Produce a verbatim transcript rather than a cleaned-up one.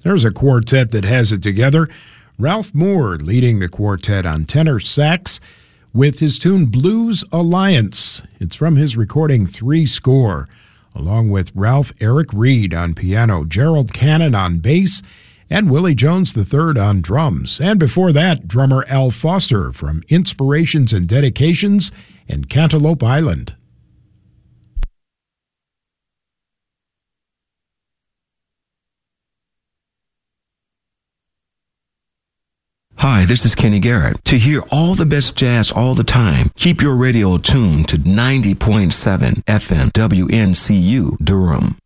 There's a quartet that has it together. Ralph Moore leading the quartet on tenor sax with his tune Blues Alliance. It's from his recording Three Score, along with Ralph Eric Reed on piano, Gerald Cannon on bass, and Willie Jones the third on drums. And before that, drummer Al Foster from Inspirations and Dedications and Cantaloupe Island. Hi, this is Kenny Garrett. To hear all the best jazz all the time, keep your radio tuned to ninety point seven F M W N C U Durham.